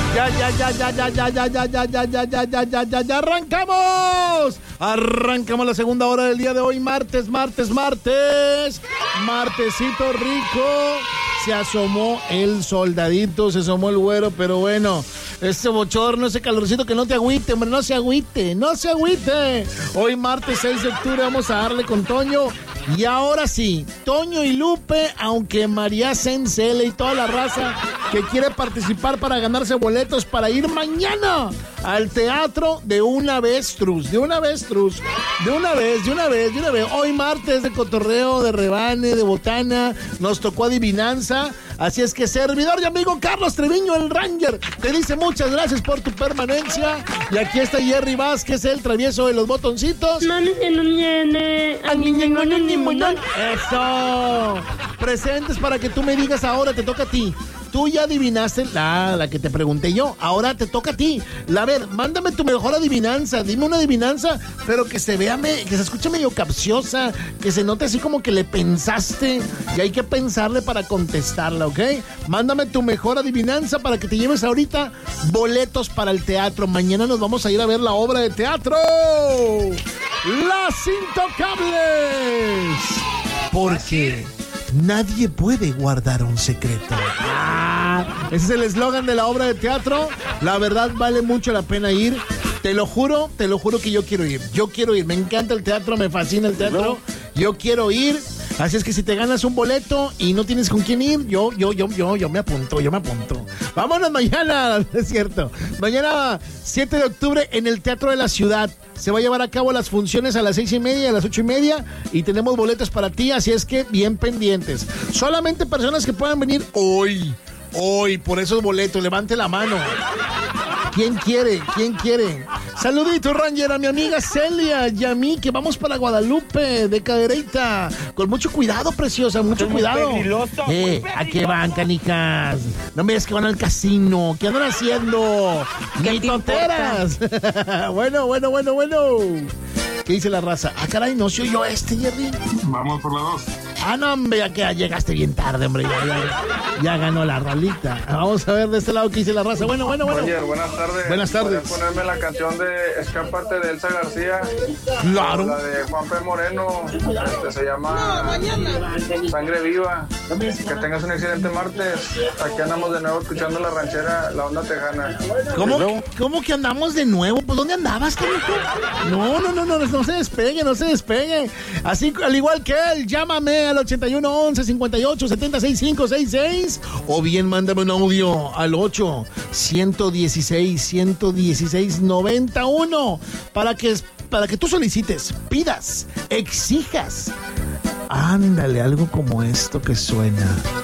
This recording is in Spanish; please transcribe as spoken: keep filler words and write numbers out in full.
Ya, ya, ya, ya, ya, ya, ya, ya, ya, ya, ya, ya, ya, ya, ya, ya, arrancamos. Arrancamos la segunda hora del día de hoy, martes, martes, martes. Martesito rico. Se asomó el soldadito, se asomó el güero, pero bueno, ese bochorno, ese calorcito, que no te agüite, hombre, no se agüite, no se agüite. Hoy martes seis de octubre vamos a darle con Toño. Y ahora sí, Toño y Lupe, aunque María Sencele y toda la raza que quiere participar para ganarse boletos para ir mañana al teatro de una vez, Truz, de una vez, Truz, de una vez, de una vez, de una vez. Hoy martes de cotorreo, de rebane, de botana, nos tocó adivinanza. Así es que servidor y amigo Carlos Treviño, el Ranger, te dice muchas gracias por tu permanencia. Y aquí está Jerry Vázquez, el travieso de los botoncitos. Eso. Presentes para que tú me digas ahora, te toca a ti. Tú ya adivinaste la, la que te pregunté yo. Ahora te toca a ti. A ver, mándame tu mejor adivinanza. Dime una adivinanza, pero que se vea, me, que se escuche medio capciosa, que se note así como que le pensaste. Y hay que pensarle para contestarla, ¿ok? Mándame tu mejor adivinanza para que te lleves ahorita boletos para el teatro. Mañana nos vamos a ir a ver la obra de teatro Las Intocables. Porque nadie puede guardar un secreto. Ah, ese es el eslogan de la obra de teatro. La verdad vale mucho la pena ir. Te lo juro, te lo juro que yo quiero ir. Yo quiero ir. Me encanta el teatro, me fascina el teatro. Yo quiero ir. Así es que si te ganas un boleto y no tienes con quién ir, yo, yo, yo, yo, yo me apunto, yo me apunto. Vámonos mañana, es cierto. Mañana, siete de octubre, en el Teatro de la Ciudad. Se va a llevar a cabo las funciones a las seis y media, a las ocho y media, y tenemos boletos para ti, así es que bien pendientes. Solamente personas que puedan venir hoy, hoy, por esos boletos, levante la mano. ¿Quién quiere? ¿Quién quiere? Saludito, Ranger, a mi amiga Celia y a mí, que vamos para Guadalupe, de Cadereyta. Con mucho cuidado, preciosa, mucho Muy cuidado. peligroso, Eh, ¿a qué van, canijas? No me digas que van al casino. ¿Qué andan haciendo? ¿Qué ¡Ni te tonteras! Bueno, bueno, bueno, bueno. ¿Qué dice la raza? Ah, caray, no se oyó este, Jerry. Vamos por la dos. Ah, no, hombre, ya que llegaste bien tarde, hombre. Ya, ya, ya ganó la rolita. Vamos a ver de este lado qué dice la raza. Bueno, bueno, bueno. Oye, buenas tardes. Buenas tardes. ¿Podrías ponerme la canción de Escápate de Elsa García? Claro. La de Juan P. Moreno. Este, se llama Sangre Viva. Que tengas un excelente martes. Aquí andamos de nuevo escuchando la ranchera, la onda tejana. ¿Cómo, ¿Cómo que andamos de nuevo? Pues ¿dónde andabas, canijo? No, no, no, no, no se despegue, no se despegue. Así, al igual que él, llámame al ochenta y uno, once, cincuenta y ocho, setenta, sesenta y cinco, sesenta y seis, o bien mándame un audio al ocho, ciento dieciséis, ciento dieciséis, noventa y uno para que, para que tú solicites, pidas, exijas. Ándale, algo como esto que suena.